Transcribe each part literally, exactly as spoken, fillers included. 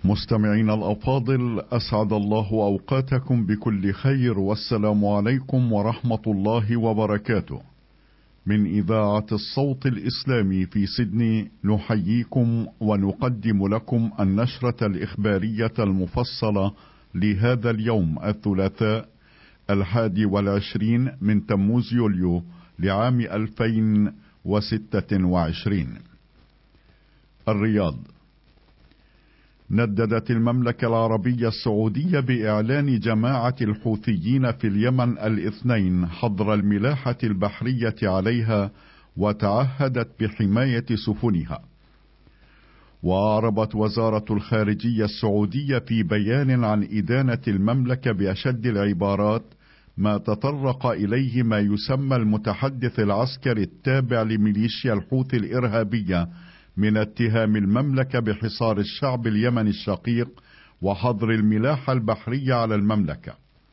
مستمعين الأفاضل، أسعد الله أوقاتكم بكل خير، والسلام عليكم ورحمة الله وبركاته. من إذاعة الصوت الإسلامي في سيدني نحييكم ونقدم لكم النشرة الإخبارية المفصلة لهذا اليوم الثلاثاء الحادي والعشرين من تموز يوليو لعام ألفين وستة وعشرين. الرياض. نددت المملكة العربية السعودية بإعلان جماعة الحوثيين في اليمن الاثنين حظر الملاحة البحرية عليها، وتعهدت بحماية سفنها. وأعربت وزارة الخارجية السعودية في بيان عن إدانة المملكة بأشد العبارات ما تطرق إليه ما يسمى المتحدث العسكري التابع لميليشيا الحوثي الإرهابية من اتهام المملكة بحصار الشعب اليمني الشقيق وحظر الملاحة البحرية على المملكة.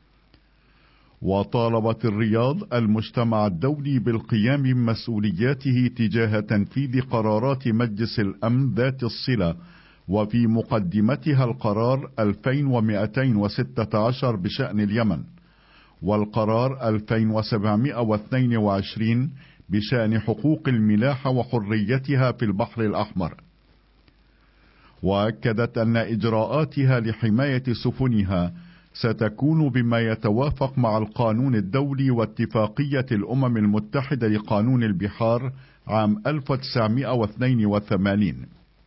وطالبت الرياض المجتمع الدولي بالقيام بمسؤولياته تجاه تنفيذ قرارات مجلس الأمن ذات الصلة، وفي مقدمتها القرار ألفين ومئتين وستة عشر بشأن اليمن، والقرار ألفين وسبعمئة واثنين وعشرين بشأن حقوق الملاحة وحريتها في البحر الأحمر. وأكدت أن إجراءاتها لحماية سفنها ستكون بما يتوافق مع القانون الدولي واتفاقية الأمم المتحدة لقانون البحار عام ألف وتسعمئة واثنين وثمانين.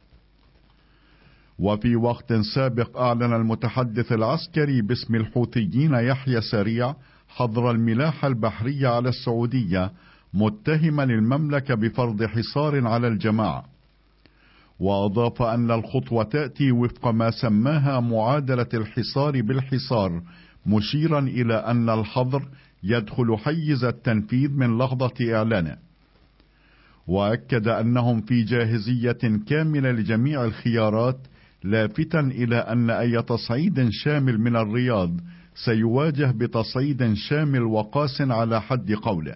وفي وقت سابق أعلن المتحدث العسكري باسم الحوثيين يحيى سريع حظر الملاحة البحرية على السعودية، متهما المملكة بفرض حصار على الجماعة. وأضاف أن الخطوة تأتي وفق ما سماها معادلة الحصار بالحصار، مشيرا إلى أن الحظر يدخل حيز التنفيذ من لحظة إعلانه. وأكد أنهم في جاهزية كاملة لجميع الخيارات، لافتا إلى أن أي تصعيد شامل من الرياض سيواجه بتصعيد شامل وقاس على حد قوله.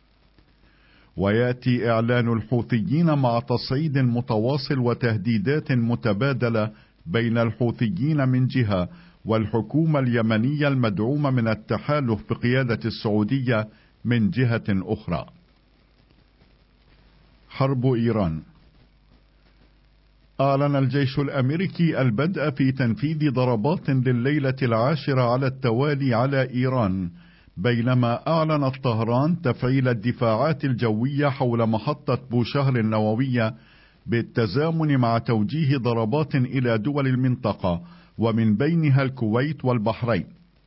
ويأتي إعلان الحوثيين مع تصعيد متواصل وتهديدات متبادلة بين الحوثيين من جهة والحكومة اليمنية المدعومة من التحالف بقيادة السعودية من جهة أخرى. حرب إيران. أعلن الجيش الأمريكي البدء في تنفيذ ضربات لليلة العاشرة على التوالي على إيران، بينما أعلنت طهران تفعيل الدفاعات الجوية حول محطة بوشهر النووية بالتزامن مع توجيه ضربات إلى دول المنطقة ومن بينها الكويت والبحرين.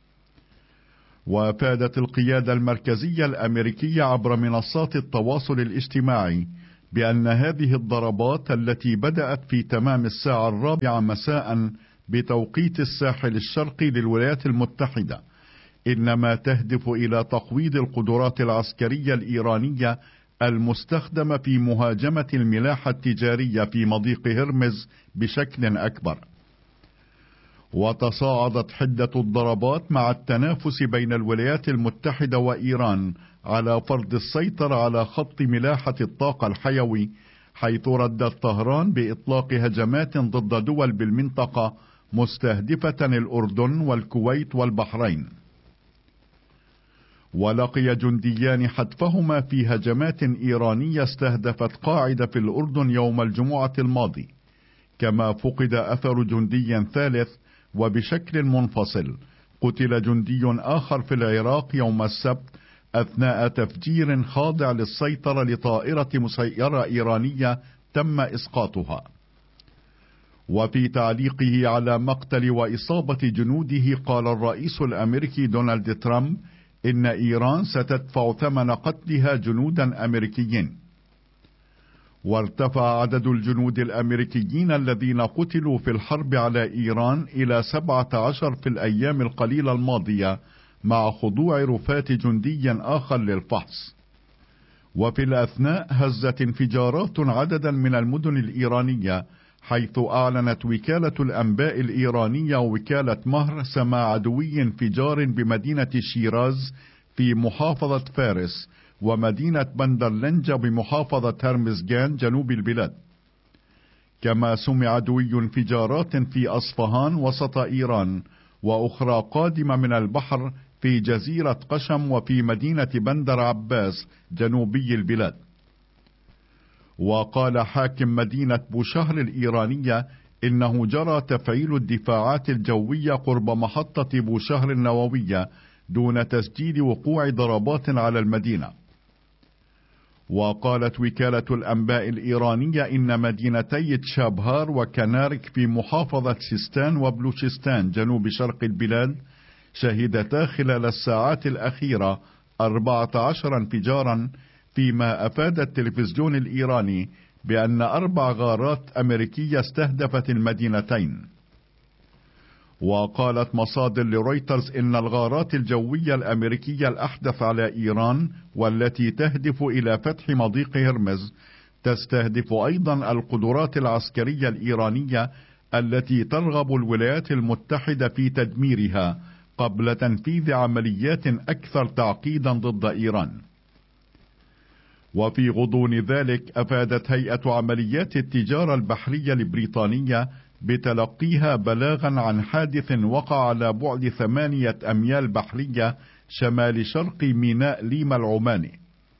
وافادت القيادة المركزية الأمريكية عبر منصات التواصل الاجتماعي بأن هذه الضربات التي بدأت في تمام الساعة الرابعة مساء بتوقيت الساحل الشرقي للولايات المتحدة إنما تهدف إلى تقويض القدرات العسكرية الإيرانية المستخدمة في مهاجمة الملاحة التجارية في مضيق هرمز بشكل أكبر. وتصاعدت حدة الضربات مع التنافس بين الولايات المتحدة وإيران على فرض السيطرة على خط ملاحة الطاقة الحيوي، حيث ردت طهران بإطلاق هجمات ضد دول بالمنطقة مستهدفة الأردن والكويت والبحرين. ولقي جنديان حتفهما في هجمات إيرانية استهدفت قاعدة في الأردن يوم الجمعة الماضي، كما فقد أثر جندي ثالث. وبشكل منفصل قتل جندي آخر في العراق يوم السبت أثناء تفجير خاضع للسيطرة لطائرة مسيرة إيرانية تم إسقاطها. وفي تعليقه على مقتل وإصابة جنوده قال الرئيس الأمريكي دونالد ترامب إن إيران ستدفع ثمن قتلها جنودا أمريكيين. وارتفع عدد الجنود الأمريكيين الذين قتلوا في الحرب على إيران إلى سبعة عشر في الأيام القليلة الماضية، مع خضوع رفاة جندي آخر للفحص. وفي الأثناء هزت انفجارات عددا من المدن الإيرانية، حيث أعلنت وكالة الأنباء الإيرانية ووكالة مهر سماع عدوي انفجار بمدينة شيراز في محافظة فارس ومدينة بندرلنجة بمحافظة هرمزجان جنوب البلاد. كما سمع دوي انفجارات في أصفهان وسط إيران، وأخرى قادمة من البحر في جزيرة قشم وفي مدينة بندر عباس جنوبي البلاد. وقال حاكم مدينة بوشهر الإيرانية إنه جرى تفعيل الدفاعات الجوية قرب محطة بوشهر النووية دون تسجيل وقوع ضربات على المدينة. وقالت وكالة الأنباء الإيرانية إن مدينتي تشابهار وكنارك في محافظة سيستان وبلوشستان جنوب شرق البلاد شهدتا خلال الساعات الأخيرة أربعة عشر انفجارا، فيما أفاد التلفزيون الإيراني بأن أربع غارات أمريكية استهدفت المدينتين. وقالت مصادر لرويترز إن الغارات الجوية الأمريكية الأحدث على إيران والتي تهدف إلى فتح مضيق هرمز تستهدف أيضا القدرات العسكرية الإيرانية التي ترغب الولايات المتحدة في تدميرها قبل تنفيذ عمليات أكثر تعقيدا ضد إيران. وفي غضون ذلك أفادت هيئة عمليات التجارة البحرية البريطانية بتلقيها بلاغا عن حادث وقع على بعد ثمانية أميال بحرية شمال شرق ميناء ليما العماني.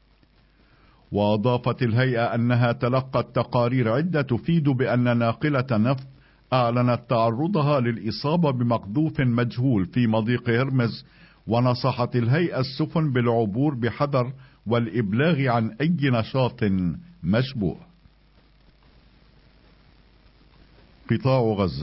وأضافت الهيئة أنها تلقت تقارير عدة تفيد بأن ناقلة نفط أعلنت تعرضها للإصابة بمقذوف مجهول في مضيق هرمز، ونصحت الهيئة السفن بالعبور بحذر والإبلاغ عن أي نشاط مشبوه. قطاع غزة: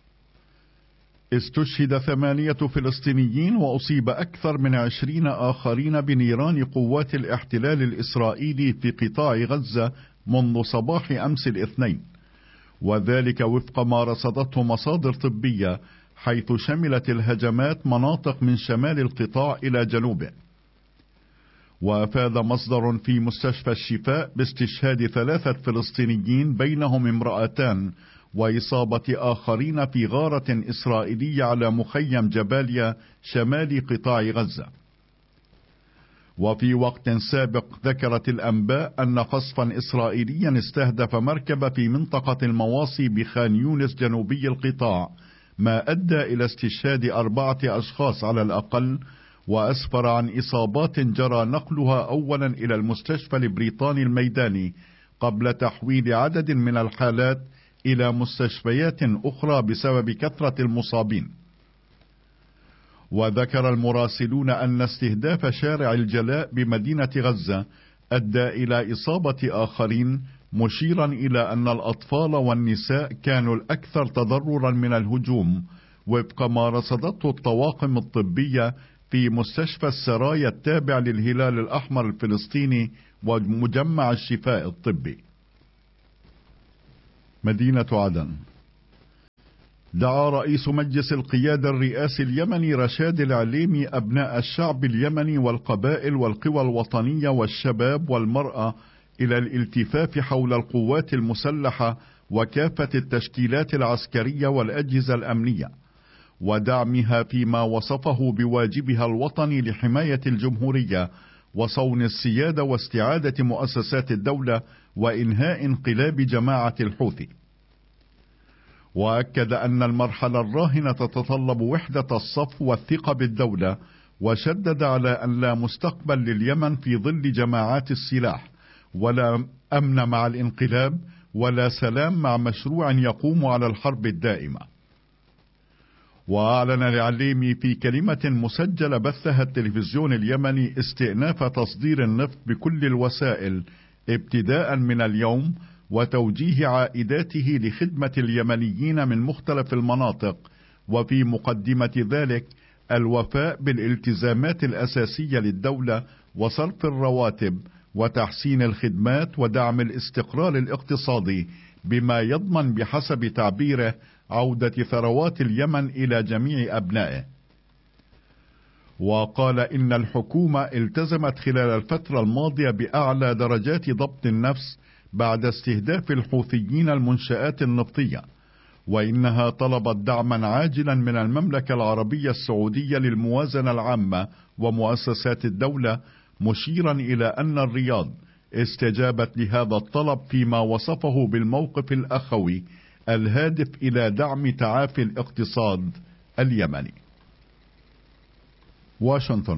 استشهد ثمانية فلسطينيين وأصيب أكثر من عشرين آخرين بنيران قوات الاحتلال الإسرائيلي في قطاع غزة منذ صباح أمس الاثنين، وذلك وفق ما رصدته مصادر طبية، حيث شملت الهجمات مناطق من شمال القطاع إلى جنوبه. وأفاد مصدر في مستشفى الشفاء باستشهاد ثلاثة فلسطينيين بينهم امرأتان وإصابة آخرين في غارة إسرائيلية على مخيم جباليا شمال قطاع غزة. وفي وقت سابق ذكرت الأنباء أن قصفا إسرائيليا استهدف مركبة في منطقة المواصي بخان يونس جنوبي القطاع، ما أدى إلى استشهاد أربعة أشخاص على الأقل، وأسفر عن إصابات جرى نقلها أولا إلى المستشفى البريطاني الميداني قبل تحويل عدد من الحالات إلى مستشفيات أخرى بسبب كثرة المصابين. وذكر المراسلون أن استهداف شارع الجلاء بمدينة غزة أدى إلى إصابة آخرين، مشيرا إلى أن الأطفال والنساء كانوا الأكثر تضررا من الهجوم، وفق ما رصدته الطواقم الطبية في مستشفى السرايا التابع للهلال الأحمر الفلسطيني ومجمع الشفاء الطبي. مدينة عدن: دعا رئيس مجلس القيادة الرئاسي اليمني رشاد العليمي أبناء الشعب اليمني والقبائل والقوى الوطنية والشباب والمرأة إلى الالتفاف حول القوات المسلحة وكافة التشكيلات العسكرية والأجهزة الأمنية، ودعمها فيما وصفه بواجبها الوطني لحماية الجمهورية وصون السيادة واستعادة مؤسسات الدولة وإنهاء انقلاب جماعة الحوثي. وأكد أن المرحلة الراهنة تتطلب وحدة الصف والثقة بالدولة، وشدد على أن لا مستقبل لليمن في ظل جماعات السلاح، ولا أمن مع الانقلاب، ولا سلام مع مشروع يقوم على الحرب الدائمة. وأعلن العليمي في كلمة مسجلة بثها التلفزيون اليمني استئناف تصدير النفط بكل الوسائل ابتداء من اليوم، وتوجيه عائداته لخدمة اليمنيين من مختلف المناطق، وفي مقدمة ذلك الوفاء بالالتزامات الأساسية للدولة وصرف الرواتب وتحسين الخدمات ودعم الاستقرار الاقتصادي، بما يضمن بحسب تعبيره عودة ثروات اليمن إلى جميع أبنائه. وقال إن الحكومة التزمت خلال الفترة الماضية بأعلى درجات ضبط النفس بعد استهداف الحوثيين المنشآت النفطية، وإنها طلبت دعما عاجلا من المملكة العربية السعودية للموازنة العامة ومؤسسات الدولة، مشيرا إلى أن الرياض استجابت لهذا الطلب فيما وصفه بالموقف الأخوي الهادف إلى دعم تعافي الاقتصاد اليمني. واشنطن.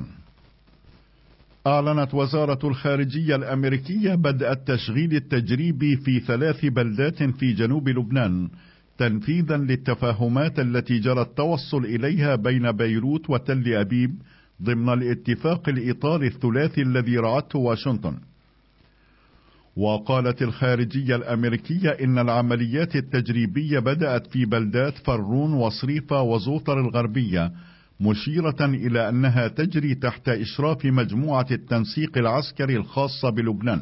أعلنت وزارة الخارجية الأمريكية بدء التشغيل التجريبي في ثلاث بلدات في جنوب لبنان تنفيذا للتفاهمات التي جرى التوصل إليها بين بيروت وتل أبيب ضمن الاتفاق الإطاري الثلاثي الذي رعته واشنطن. وقالت الخارجية الأمريكية إن العمليات التجريبية بدأت في بلدات فرون وصريفة وزوطر الغربية، مشيرة إلى أنها تجري تحت إشراف مجموعة التنسيق العسكري الخاصة بلبنان.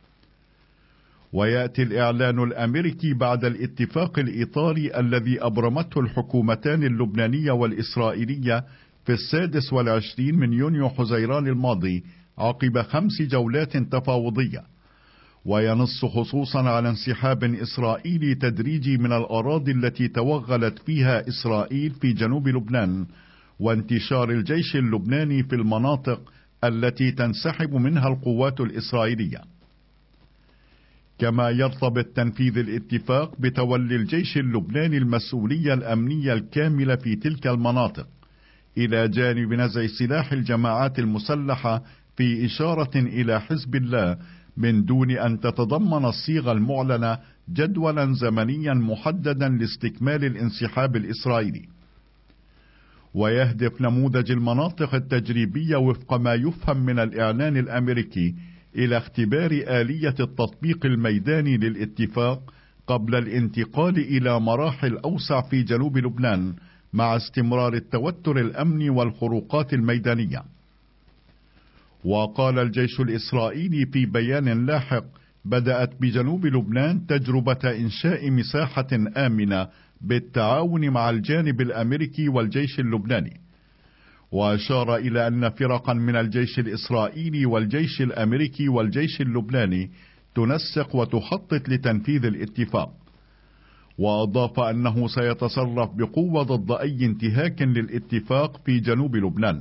ويأتي الإعلان الأمريكي بعد الاتفاق الإطاري الذي أبرمته الحكومتان اللبنانية والإسرائيلية في السادس والعشرين من يونيو حزيران الماضي عقب خمس جولات تفاوضية، وينص خصوصا على انسحاب إسرائيلي تدريجي من الأراضي التي توغلت فيها إسرائيل في جنوب لبنان، وانتشار الجيش اللبناني في المناطق التي تنسحب منها القوات الإسرائيلية. كما يرتبط تنفيذ الاتفاق بتولي الجيش اللبناني المسؤولية الأمنية الكاملة في تلك المناطق، إلى جانب نزع سلاح الجماعات المسلحة في إشارة إلى حزب الله، من دون أن تتضمن الصيغة المعلنة جدولا زمنيا محددا لاستكمال الانسحاب الإسرائيلي. ويهدف نموذج المناطق التجريبية وفق ما يفهم من الإعلان الأمريكي إلى اختبار آلية التطبيق الميداني للاتفاق قبل الانتقال إلى مراحل أوسع في جنوب لبنان مع استمرار التوتر الأمني والخروقات الميدانية. وقال الجيش الإسرائيلي في بيان لاحق: بدأت بجنوب لبنان تجربة إنشاء مساحة آمنة بالتعاون مع الجانب الأمريكي والجيش اللبناني. وأشار إلى أن فرقا من الجيش الإسرائيلي والجيش الأمريكي والجيش اللبناني تنسق وتخطط لتنفيذ الاتفاق. وأضاف أنه سيتصرف بقوة ضد أي انتهاك للاتفاق في جنوب لبنان.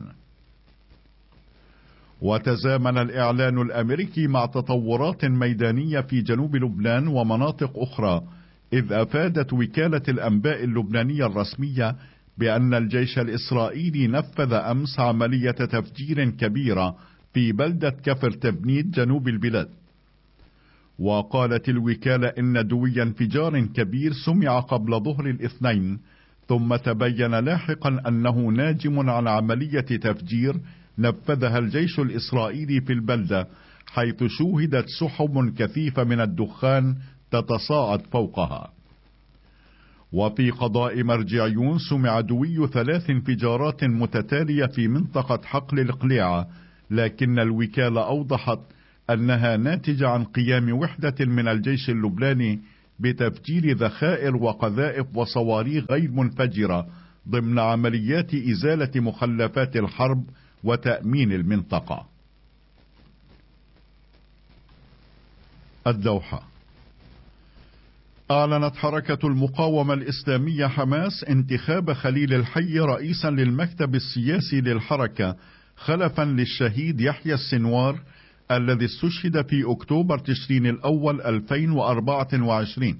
وتزامن الإعلان الأمريكي مع تطورات ميدانية في جنوب لبنان ومناطق أخرى، إذ أفادت وكالة الأنباء اللبنانية الرسمية بأن الجيش الإسرائيلي نفذ أمس عملية تفجير كبيرة في بلدة كفر تبنيد جنوب البلاد. وقالت الوكالة إن دوي انفجار كبير سمع قبل ظهر الاثنين، ثم تبين لاحقا أنه ناجم عن عملية تفجير نفذها الجيش الإسرائيلي في البلدة، حيث شوهدت سحب كثيفة من الدخان تتصاعد فوقها. وفي قضاء مرجعيون سمع دوي ثلاث انفجارات متتالية في منطقة حقل القليعة، لكن الوكالة أوضحت أنها ناتجة عن قيام وحدة من الجيش اللبناني بتفجير ذخائر وقذائف وصواريخ غير منفجرة ضمن عمليات إزالة مخلفات الحرب وتأمين المنطقة. الدوحة. أعلنت حركة المقاومة الإسلامية حماس انتخاب خليل الحي رئيسا للمكتب السياسي للحركة خلفا للشهيد يحيى السنوار الذي استشهد في أكتوبر تشرين الأول ألفين وأربعة وعشرين.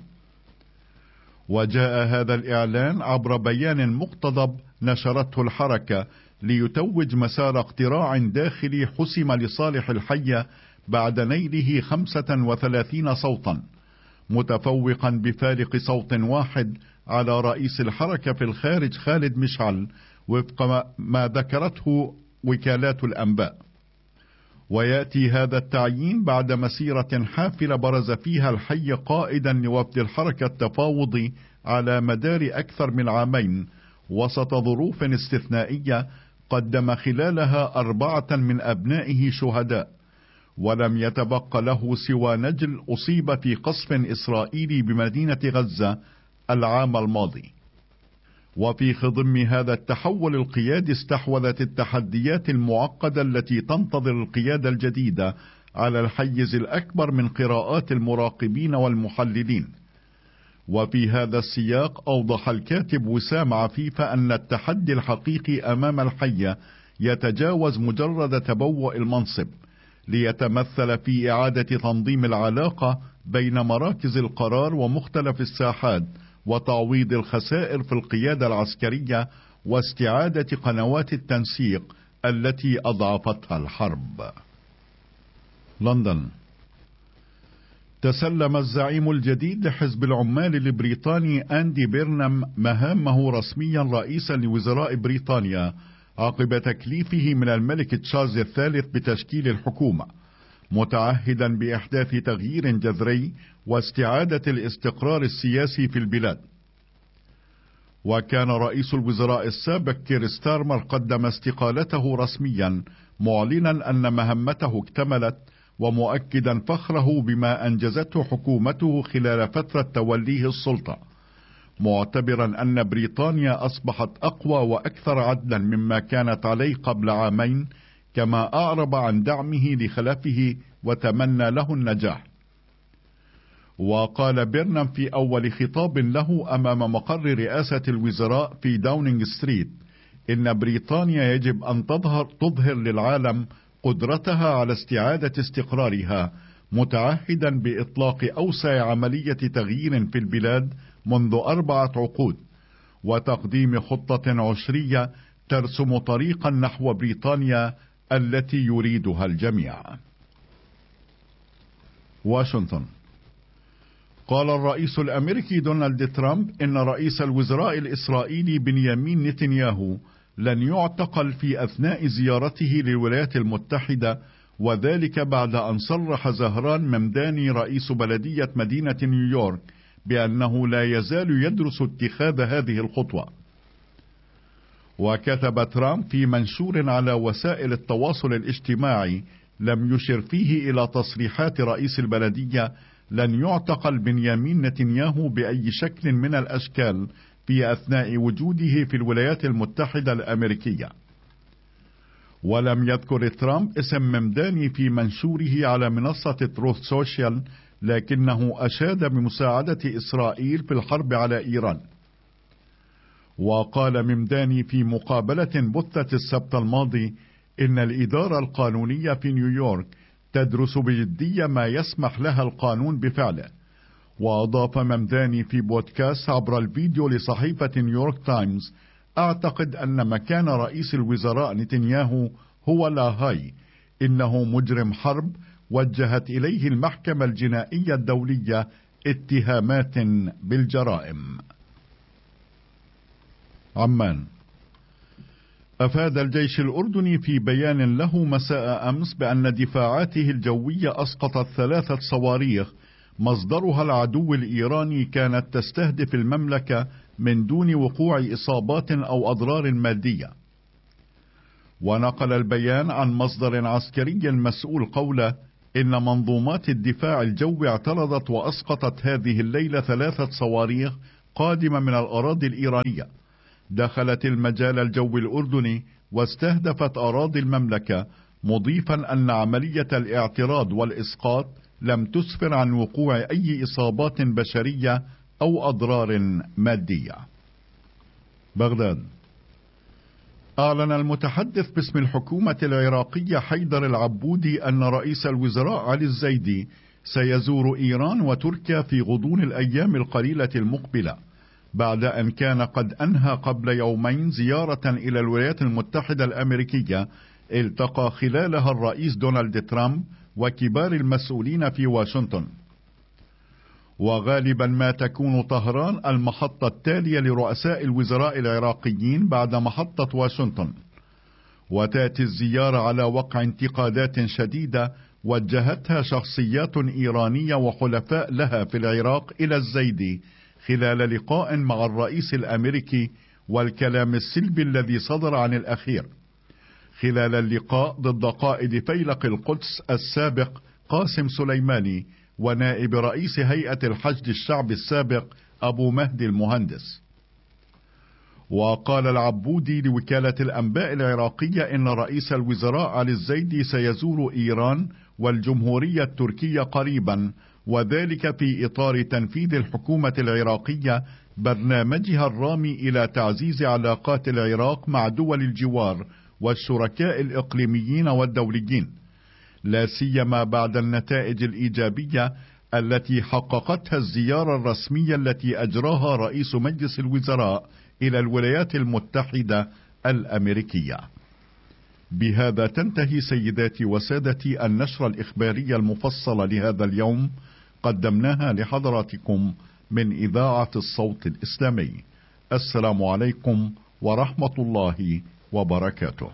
وجاء هذا الإعلان عبر بيان مقتضب نشرته الحركة ليتوج مسار اقتراع داخلي حسم لصالح الحي بعد نيله خمسة وثلاثين صوتا، متفوقا بفارق صوت واحد على رئيس الحركة في الخارج خالد مشعل وفق ما ذكرته وكالات الأنباء. ويأتي هذا التعيين بعد مسيرة حافلة برز فيها الحي قائدا لوفد الحركة التفاوضي على مدار أكثر من عامين وسط ظروف استثنائية قدم خلالها أربعة من أبنائه شهداء، ولم يتبق له سوى نجل أصيب في قصف إسرائيلي بمدينة غزة العام الماضي. وفي خضم هذا التحول القيادي استحوذت التحديات المعقدة التي تنتظر القيادة الجديدة على الحيز الأكبر من قراءات المراقبين والمحللين. وفي هذا السياق أوضح الكاتب وسام عفيفة أن التحدي الحقيقي أمام الحي يتجاوز مجرد تبوء المنصب، ليتمثل في إعادة تنظيم العلاقة بين مراكز القرار ومختلف الساحات، وتعويض الخسائر في القيادة العسكرية، واستعادة قنوات التنسيق التي أضعفتها الحرب. لندن. تسلم الزعيم الجديد لحزب العمال البريطاني أندي بيرنام مهامه رسميا رئيسا لوزراء بريطانيا عقب تكليفه من الملك تشارلز الثالث بتشكيل الحكومة، متعهدا بإحداث تغيير جذري واستعادة الاستقرار السياسي في البلاد. وكان رئيس الوزراء السابق كير ستارمر قدم استقالته رسميا، معلنا أن مهمته اكتملت، ومؤكدا فخره بما أنجزته حكومته خلال فترة توليه السلطة، معتبرا أن بريطانيا أصبحت أقوى وأكثر عدلا مما كانت عليه قبل عامين، كما أعرب عن دعمه لخلفه وتمنى له النجاح. وقال بيرنام في أول خطاب له أمام مقر رئاسة الوزراء في داونينغ ستريت إن بريطانيا يجب أن تظهر, تظهر للعالم قدرتها على استعادة استقرارها، متعهدا بإطلاق أوسع عملية تغيير في البلاد منذ أربعة عقود، وتقديم خطة عشرية ترسم طريقا نحو بريطانيا التي يريدها الجميع. واشنطن. قال الرئيس الأمريكي دونالد ترامب إن رئيس الوزراء الإسرائيلي بنيامين نتنياهو لن يعتقل في أثناء زيارته للولايات المتحدة، وذلك بعد أن صرح زهران ممداني رئيس بلدية مدينة نيويورك بأنه لا يزال يدرس اتخاذ هذه الخطوة. وكتب ترامب في منشور على وسائل التواصل الاجتماعي لم يشر فيه إلى تصريحات رئيس البلدية: لن يعتقل بنيامين نتنياهو بأي شكل من الأشكال في أثناء وجوده في الولايات المتحدة الأمريكية. ولم يذكر ترامب اسم ممداني في منشوره على منصة تروث سوشيال، لكنه أشاد بمساعدة إسرائيل في الحرب على إيران. وقال ممداني في مقابلة بثت السبت الماضي إن الإدارة القانونية في نيويورك تدرس بجدية ما يسمح لها القانون بفعله. وأضاف ممداني في بودكاست عبر الفيديو لصحيفة نيويورك تايمز: أعتقد أن مكان رئيس الوزراء نتنياهو هو لاهاي، إنه مجرم حرب وجهت إليه المحكمة الجنائية الدولية اتهامات بالجرائم. عمان. أفاد الجيش الأردني في بيان له مساء أمس بأن دفاعاته الجوية أسقطت ثلاثة صواريخ مصدرها العدو الإيراني كانت تستهدف المملكة من دون وقوع إصابات أو أضرار مادية. ونقل البيان عن مصدر عسكري مسؤول قوله إن منظومات الدفاع الجوي اعترضت وأسقطت هذه الليلة ثلاثة صواريخ قادمة من الأراضي الإيرانية دخلت المجال الجوي الأردني واستهدفت أراضي المملكة، مضيفا أن عملية الاعتراض والإسقاط لم تسفر عن وقوع أي إصابات بشرية أو أضرار مادية. بغداد. أعلن المتحدث باسم الحكومة العراقية حيدر العبودي أن رئيس الوزراء علي الزيدي سيزور إيران وتركيا في غضون الأيام القليلة المقبلة، بعد أن كان قد أنهى قبل يومين زيارة إلى الولايات المتحدة الأمريكية التقى خلالها الرئيس دونالد ترامب وكبار المسؤولين في واشنطن. وغالبا ما تكون طهران المحطة التالية لرؤساء الوزراء العراقيين بعد محطة واشنطن، وتأتي الزيارة على وقع انتقادات شديدة وجهتها شخصيات إيرانية وحلفاء لها في العراق إلى الزيدي خلال لقاء مع الرئيس الأمريكي، والكلام السلبي الذي صدر عن الأخير خلال اللقاء ضد قائد فيلق القدس السابق قاسم سليماني ونائب رئيس هيئة الحشد الشعبي السابق أبو مهدي المهندس. وقال العبودي لوكالة الأنباء العراقية إن رئيس الوزراء علي الزيدي سيزور إيران والجمهورية التركية قريبا، وذلك في إطار تنفيذ الحكومة العراقية برنامجها الرامي إلى تعزيز علاقات العراق مع دول الجوار والشركاء الإقليميين والدوليين، لا سيما بعد النتائج الإيجابية التي حققتها الزيارة الرسمية التي أجراها رئيس مجلس الوزراء إلى الولايات المتحدة الأمريكية. بهذا تنتهي سيداتي وسادتي النشرة الإخبارية المفصلة لهذا اليوم، قدمناها لحضراتكم من إذاعة الصوت الإسلامي. السلام عليكم ورحمة الله وبركاته.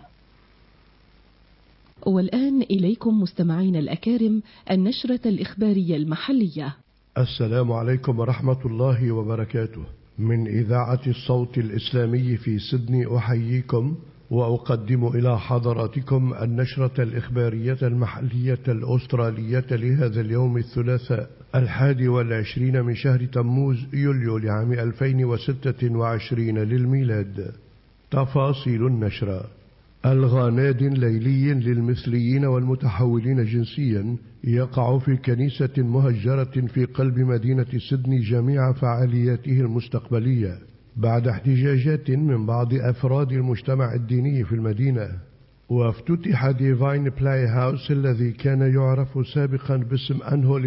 والآن إليكم مستمعين الأكارم النشرة الإخبارية المحلية. السلام عليكم ورحمة الله وبركاته. من إذاعة الصوت الإسلامي في سيدني أحييكم وأقدم إلى حضراتكم النشرة الإخبارية المحلية الأسترالية لهذا اليوم الثلاثاء الحادي والعشرين من شهر تموز يوليو لعام ألفين وستة وعشرين للميلاد. تفاصيل النشرة: ألغى ناد ليلي للمثليين والمتحولين جنسيا يقع في كنيسة مهجرة في قلب مدينة سيدني جميع فعالياته المستقبلية بعد احتجاجات من بعض أفراد المجتمع الديني في المدينة. وافتتح ديفاين بلاي هاوس الذي كان يعرف سابقا باسم أنهول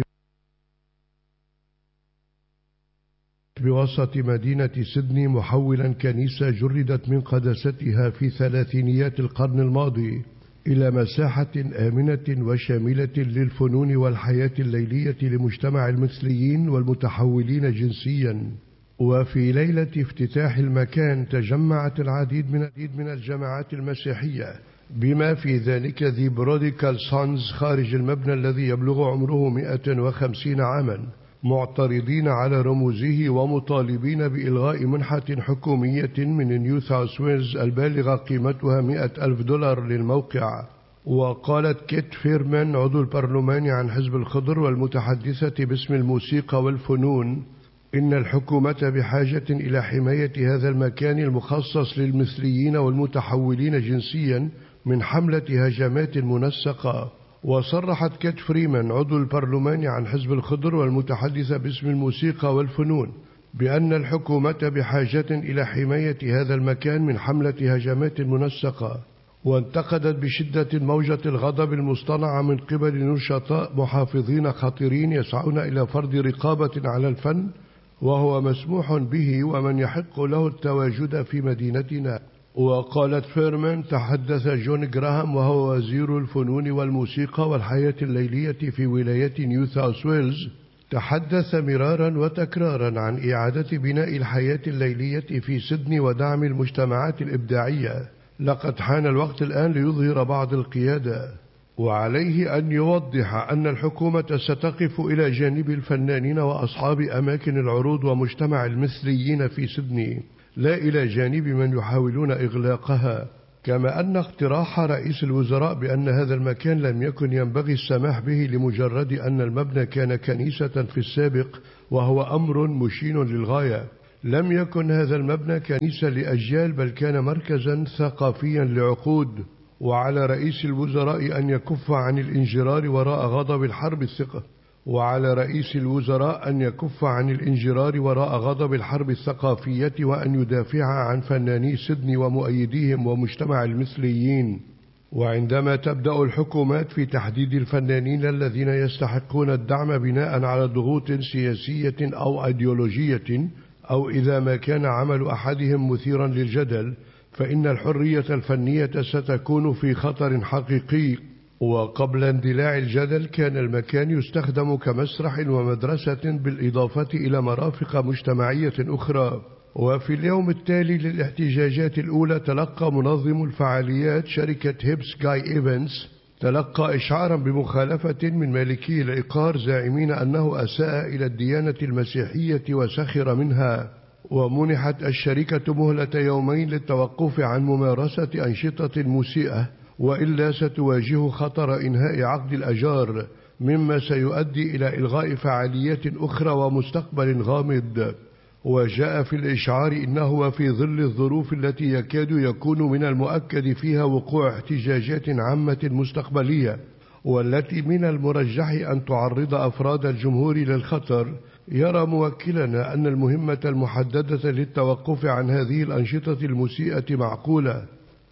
بوسط مدينة سيدني، محولا كنيسة جردت من قداستها في ثلاثينيات القرن الماضي إلى مساحة آمنة وشاملة للفنون والحياة الليلية لمجتمع المثليين والمتحولين جنسيا. وفي ليلة افتتاح المكان تجمعت العديد من العديد من الجماعات المسيحية بما في ذلك ذي بروديكال سانز خارج المبنى الذي يبلغ عمره مئة وخمسين عاما، معترضين على رموزه ومطالبين بإلغاء منحة حكومية من نيو ساوث ويلز البالغة قيمتها مئة ألف دولار للموقع. وقالت كيت فيرمان عضو البرلمان عن حزب الخضر والمتحدثة باسم الموسيقى والفنون إن الحكومة بحاجة إلى حماية هذا المكان المخصص للمثليين والمتحولين جنسيا من حملة هجمات منسقة. وصرحت كيت فريمان عضو البرلمان عن حزب الخضر والمتحدثة باسم الموسيقى والفنون بأن الحكومة بحاجة إلى حماية هذا المكان من حملة هجمات منسقة. وانتقدت بشدة موجة الغضب المصطنعة من قبل نشطاء محافظين خطيرين يسعون إلى فرض رقابة على الفن وهو مسموح به ومن يحق له التواجد في مدينتنا. وقالت فيرمان تحدث جون جراهام وهو وزير الفنون والموسيقى والحياة الليلية في ولاية نيو ساوث ويلز، تحدث مرارا وتكرارا عن إعادة بناء الحياة الليلية في سيدني ودعم المجتمعات الإبداعية. لقد حان الوقت الآن ليظهر بعض القيادة، وعليه أن يوضح أن الحكومة ستقف إلى جانب الفنانين وأصحاب أماكن العروض ومجتمع المثليين في سيدني، لا إلى جانب من يحاولون إغلاقها. كما أن اقتراح رئيس الوزراء بأن هذا المكان لم يكن ينبغي السماح به لمجرد أن المبنى كان كنيسة في السابق وهو أمر مشين للغاية. لم يكن هذا المبنى كنيسة لأجيال بل كان مركزا ثقافيا لعقود. وعلى رئيس الوزراء أن يكف عن الانجرار وراء غضب الحرب الثقة وعلى رئيس الوزراء أن يكف عن الانجرار وراء غضب الحرب الثقافية وأن يدافع عن فناني سيدني ومؤيديهم ومجتمع المثليين. وعندما تبدأ الحكومات في تحديد الفنانين الذين يستحقون الدعم بناء على ضغوط سياسية أو أيديولوجية أو إذا ما كان عمل أحدهم مثيرا للجدل، فإن الحرية الفنية ستكون في خطر حقيقي. وقبل اندلاع الجدل كان المكان يستخدم كمسرح ومدرسة بالإضافة إلى مرافق مجتمعية أخرى. وفي اليوم التالي للاحتجاجات الأولى تلقى منظم الفعاليات شركة هيبس جاي إيفنتس تلقى إشعارا بمخالفة من مالكي العقار زاعمين أنه أساء إلى الديانة المسيحية وسخر منها. ومنحت الشركة مهلة يومين للتوقف عن ممارسة أنشطة مسيئة وإلا ستواجه خطر إنهاء عقد الأجار، مما سيؤدي إلى إلغاء فعاليات أخرى ومستقبل غامض. وجاء في الإشعار إنه وفي ظل الظروف التي يكاد يكون من المؤكد فيها وقوع احتجاجات عامة مستقبلية والتي من المرجح أن تعرض أفراد الجمهور للخطر، يرى موكلنا أن المهمة المحددة للتوقف عن هذه الأنشطة المسيئة معقولة.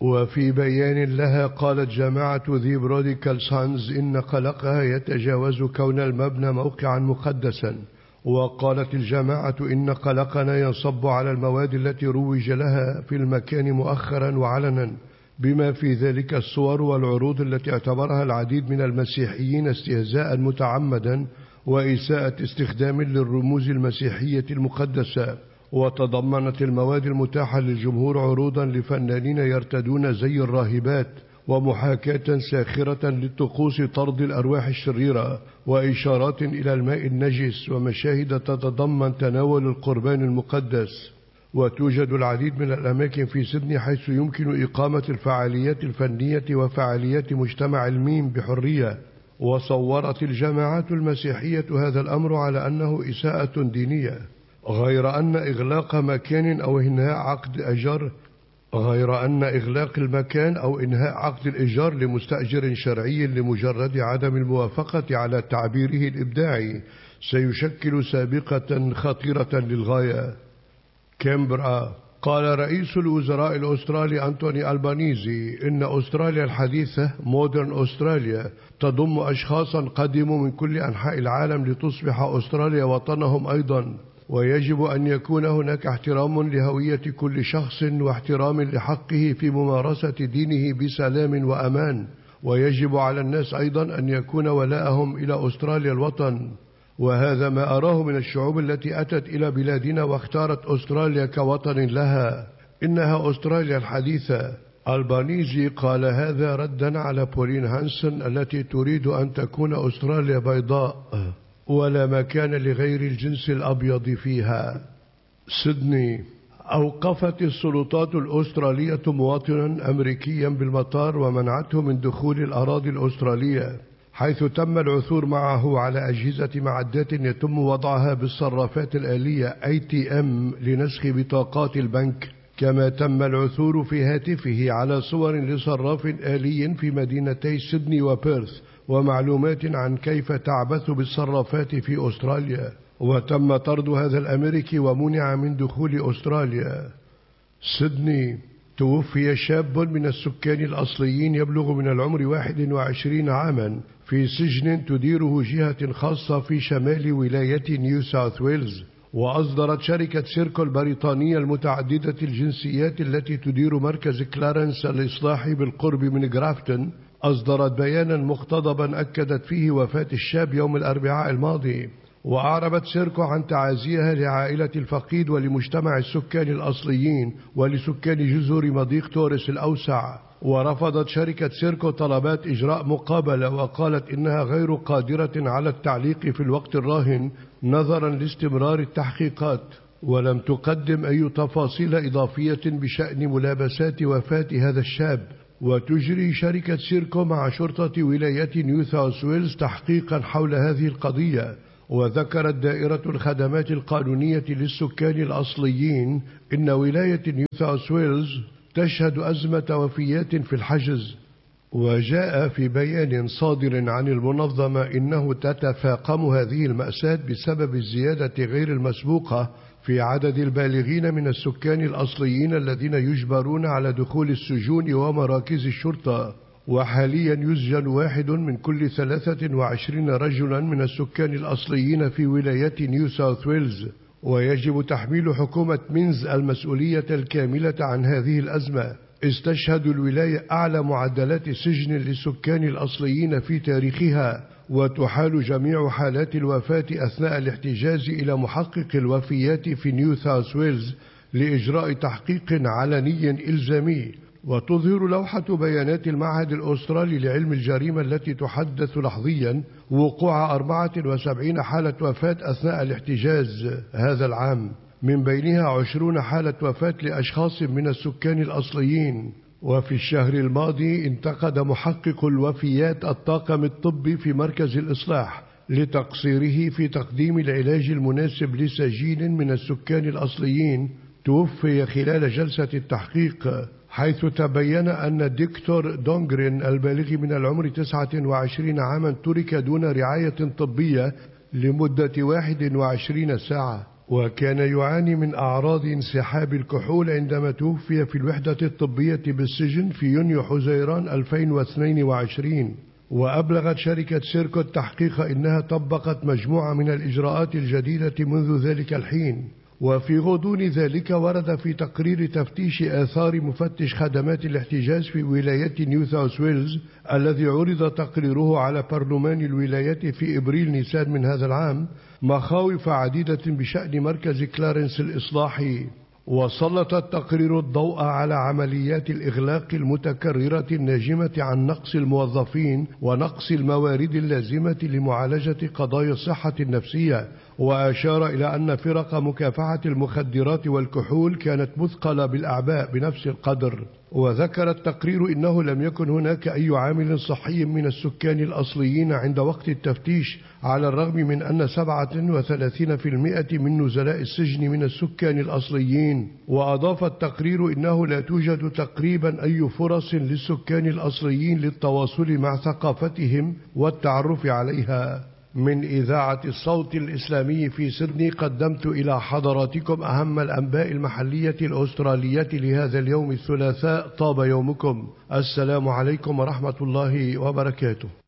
وفي بيان لها قالت جماعة ذي بروديكال سانز إن قلقها يتجاوز كون المبنى موقعا مقدسا. وقالت الجماعة إن قلقنا ينصب على المواد التي روج لها في المكان مؤخرا وعلنا، بما في ذلك الصور والعروض التي اعتبرها العديد من المسيحيين استهزاء متعمدا وإساءة استخدام للرموز المسيحية المقدسة. وتضمنت المواد المتاحة للجمهور عروضا لفنانين يرتدون زي الراهبات، ومحاكاة ساخرة للطقوس طرد الأرواح الشريرة، وإشارات إلى الماء النجس، ومشاهد تتضمن تناول القربان المقدس. وتوجد العديد من الأماكن في سيدني حيث يمكن إقامة الفعاليات الفنية وفعاليات مجتمع الميم بحرية. وصورت الجماعات المسيحية هذا الأمر على أنه إساءة دينية، غير أن إغلاق مكان أو إنهاء عقد أجار غير أن إغلاق المكان أو إنهاء عقد الإيجار لمستأجر شرعي لمجرد عدم الموافقة على تعبيره الإبداعي سيشكل سابقة خطيرة للغاية. كامبرا. قال رئيس الوزراء الأسترالي أنتوني ألبانيزي إن أستراليا الحديثة مودرن أستراليا تضم أشخاصا قدموا من كل أنحاء العالم لتصبح أستراليا وطنهم أيضا، ويجب أن يكون هناك احترام لهوية كل شخص واحترام لحقه في ممارسة دينه بسلام وأمان، ويجب على الناس أيضا أن يكون ولاءهم إلى أستراليا الوطن. وهذا ما أراه من الشعوب التي أتت إلى بلادنا واختارت أستراليا كوطن لها، إنها أستراليا الحديثة. ألبانيزي قال هذا ردا على بولين هانسون التي تريد أن تكون أستراليا بيضاء ولا مكان لغير الجنس الأبيض فيها. سيدني. أوقفت السلطات الأسترالية مواطنا أمريكيا بالمطار ومنعته من دخول الأراضي الأسترالية، حيث تم العثور معه على أجهزة معدات يتم وضعها بالصرافات الآلية إيه تي إم لنسخ بطاقات البنك، كما تم العثور في هاتفه على صور لصراف آلي في مدينتي سيدني وبيرث ومعلومات عن كيف تعبث بالصرافات في أستراليا. وتم طرد هذا الأمريكي ومنع من دخول أستراليا. سيدني. توفي شاب من السكان الأصليين يبلغ من العمر واحد وعشرين عاما في سجن تديره جهة خاصة في شمال ولاية نيو ساوث ويلز. وأصدرت شركة سيركو البريطانية المتعددة الجنسيات التي تدير مركز كلارنس الإصلاحي بالقرب من غرافتون أصدرت بيانا مقتضبا أكدت فيه وفاة الشاب يوم الأربعاء الماضي. وأعربت سيركو عن تعازيها لعائلة الفقيد ولمجتمع السكان الأصليين ولسكان جزر مضيق توريس الأوسع. ورفضت شركة سيركو طلبات إجراء مقابلة، وقالت إنها غير قادرة على التعليق في الوقت الراهن نظرا لاستمرار التحقيقات، ولم تقدم أي تفاصيل إضافية بشأن ملابسات وفاة هذا الشاب. وتجري شركة سيركو مع شرطة ولاية نيو ساوث ويلز تحقيقا حول هذه القضية. وذكرت دائرة الخدمات القانونية للسكان الأصليين إن ولاية نيو ساوث ويلز تشهد أزمة وفيات في الحجز. وجاء في بيان صادر عن المنظمة إنه تتفاقم هذه المأساة بسبب الزيادة غير المسبوقة في عدد البالغين من السكان الأصليين الذين يجبرون على دخول السجون ومراكز الشرطة. وحاليا يسجن واحد من كل ثلاثة وعشرين رجلا من السكان الأصليين في ولاية نيو ساوث ويلز. ويجب تحميل حكومة مينز المسؤولية الكاملة عن هذه الأزمة. استشهد الولاية أعلى معدلات سجن للسكان الأصليين في تاريخها، وتحال جميع حالات الوفاة أثناء الاحتجاز إلى محقق الوفيات في نيو ساوث ويلز لإجراء تحقيق علني إلزامي. وتظهر لوحة بيانات المعهد الأسترالي لعلم الجريمة التي تحدث لحظيا وقوع أربعة وسبعين حالة وفاة أثناء الاحتجاز هذا العام، من بينها عشرون حالة وفاة لأشخاص من السكان الأصليين. وفي الشهر الماضي انتقد محقق الوفيات الطاقم الطبي في مركز الإصلاح لتقصيره في تقديم العلاج المناسب لسجين من السكان الأصليين توفي خلال جلسة التحقيق، حيث تبين أن الدكتور دونغرين البالغ من العمر تسعة وعشرين عاما ترك دون رعاية طبية لمدة واحد وعشرين ساعة. وكان يعاني من أعراض انسحاب الكحول عندما توفي في الوحدة الطبية بالسجن في يونيو حزيران ألفين واثنين وعشرين. وأبلغت شركة سيركو التحقيق إنها طبقت مجموعة من الإجراءات الجديدة منذ ذلك الحين. وفي غضون ذلك ورد في تقرير تفتيش آثار مفتش خدمات الاحتجاز في ولاية نيو ساوث ويلز الذي عرض تقريره على برلمان الولاية في إبريل نيسان من هذا العام مخاوف عديدة بشأن مركز كلارنس الإصلاحي. وسلط التقرير الضوء على عمليات الإغلاق المتكررة الناجمة عن نقص الموظفين ونقص الموارد اللازمة لمعالجة قضايا الصحة النفسية، وأشار إلى أن فرق مكافحة المخدرات والكحول كانت مثقلة بالأعباء بنفس القدر. وذكر التقرير إنه لم يكن هناك أي عامل صحي من السكان الأصليين عند وقت التفتيش، على الرغم من أن سبعة وثلاثين بالمئة من نزلاء السجن من السكان الأصليين. وأضاف التقرير إنه لا توجد تقريبا أي فرص للسكان الأصليين للتواصل مع ثقافتهم والتعرف عليها. من إذاعة الصوت الإسلامي في سيدني قدمت إلى حضراتكم أهم الأنباء المحلية الأسترالية لهذا اليوم الثلاثاء. طاب يومكم. السلام عليكم ورحمة الله وبركاته.